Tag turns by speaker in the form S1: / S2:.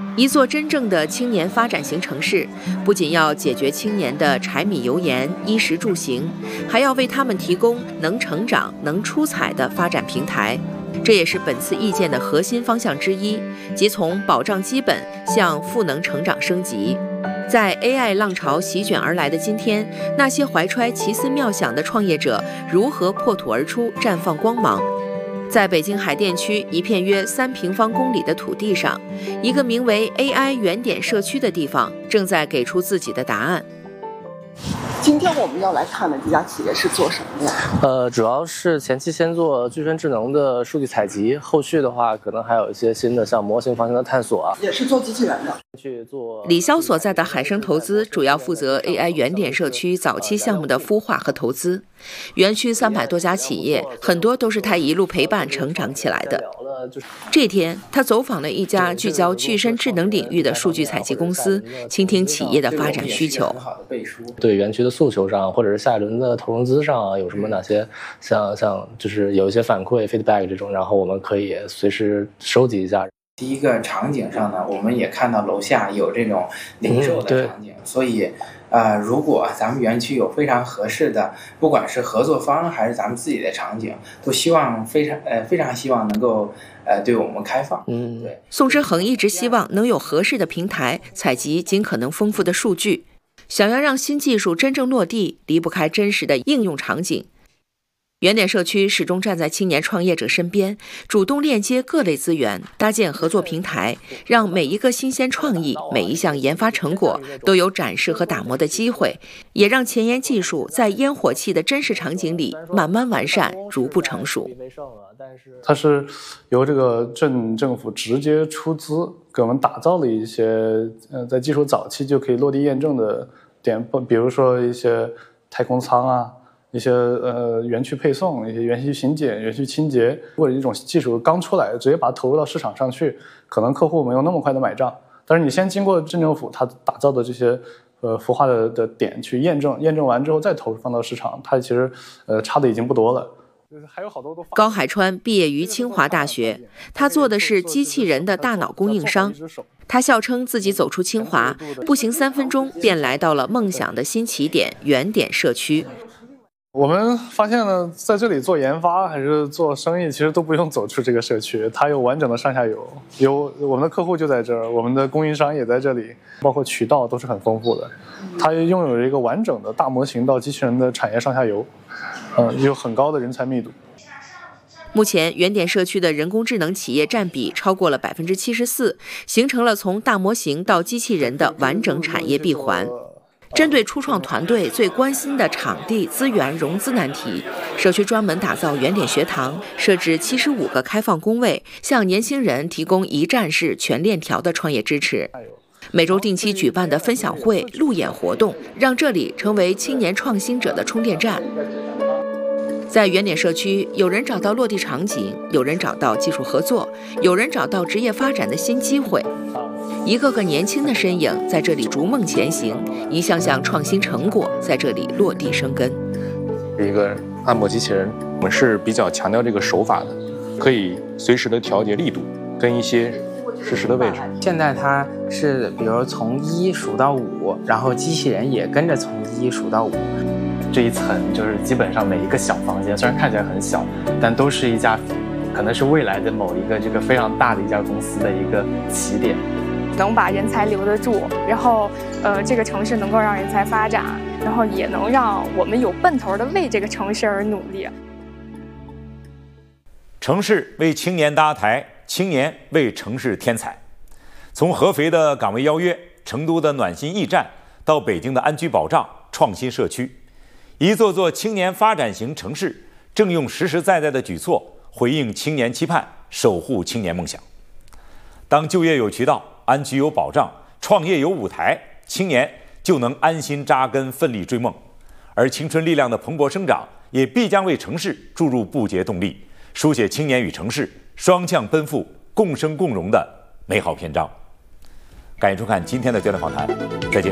S1: 一座真正的青年发展型城市，不仅要解决青年的柴米油盐、衣食住行，还要为他们提供能成长、能出彩的发展平台。这也是本次意见的核心方向之一，即从保障基本向赋能成长升级。在 AI 浪潮席卷而来的今天，那些怀揣奇思妙想的创业者如何破土而出，绽放光芒？在北京海淀区一片约3平方公里的土地上，一个名为 AI 原点社区的地方正在给出自己的答案。
S2: 今天我们要来看的这家企业是做什么呀？
S3: 主要是前期先做具身智能的数据采集，后续的话可能还有一些新的像模型方向的探索啊。
S2: 也是做机器人的。
S1: 李潇所在的海生投资主要负责 AI 原点社区早期项目的孵化和投资。园区300多家企业，很多都是他一路陪伴成长起来的。这天，他走访了一家聚焦具身智能领域的数据采集公司，倾听企业的发展需求。
S3: 对园区的诉求上，或者是下一轮的投融资上有什么哪些像就是有一些反馈 feedback 这种，然后我们可以随时收集一下。
S4: 第一个场景上呢，我们也看到楼下有这种零售的场景，所以如果咱们园区有非常合适的，不管是合作方还是咱们自己的场景，都希望非常希望能够对我们开放。对。
S1: 宋之恒一直希望能有合适的平台采集尽可能丰富的数据，想要让新技术真正落地，离不开真实的应用场景。原点社区始终站在青年创业者身边，主动链接各类资源，搭建合作平台，让每一个新鲜创意、每一项研发成果都有展示和打磨的机会，也让前沿技术在烟火气的真实场景里慢慢完善，逐步成熟。
S5: 它是由这个镇政府直接出资给我们打造了一些在技术早期就可以落地验证的点，比如说一些太空舱啊，一些园区配送，一些园区巡检、园区清洁，或者一种技术刚出来，直接把它投入到市场上去，可能客户没有那么快的买账。但是你先经过镇政府它打造的这些孵化的点去验证，验证完之后再投放到市场，它其实差的已经不多了。还有好多高
S1: 海川毕业于清华大学，他做的是机器人的大脑供应商。他笑称自己走出清华，步行3分钟便来到了梦想的新起点原点社区。
S5: 我们发现呢，在这里做研发还是做生意，其实都不用走出这个社区，它有完整的上下游，有我们的客户就在这儿，我们的供应商也在这里，包括渠道都是很丰富的。它拥有一个完整的大模型到机器人的产业上下游，有很高的人才密度。
S1: 目前原点社区的人工智能企业占比超过了74%，形成了从大模型到机器人的完整产业闭环。针对初创团队最关心的场地、资源、融资难题，社区专门打造原点学堂，设置75个开放工位，向年轻人提供一站式全链条的创业支持。每周定期举办的分享会、路演活动，让这里成为青年创新者的充电站。在原点社区，有人找到落地场景，有人找到技术合作，有人找到职业发展的新机会。一个个年轻的身影在这里逐梦前行，一项项创新成果在这里落地生根。
S6: 一个按摩机器人，我们是比较强调这个手法的，可以随时的调节力度跟一些适时的位置。
S4: 现在它是比如从1数到5，然后机器人也跟着从1数到5。
S7: 这一层就是基本上每一个小房间，虽然看起来很小，但都是一家可能是未来的某一个这个非常大的一家公司的一个起点。
S8: 能把人才留得住，然后这个城市能够让人才发展，然后也能让我们有奔头的为这个城市而努力。
S9: 城市为青年搭台，青年为城市添彩。从合肥的岗位邀约，成都的暖心驿站，到北京的安居保障、创新社区，一座座青年发展型城市正用实实在在的举措回应青年期盼，守护青年梦想。当就业有渠道，安居有保障，创业有舞台，青年就能安心扎根，奋力追梦。而青春力量的蓬勃生长，也必将为城市注入不竭动力，书写青年与城市双向奔赴、共生共荣的美好篇章。感谢收看今天的焦点访谈，再见。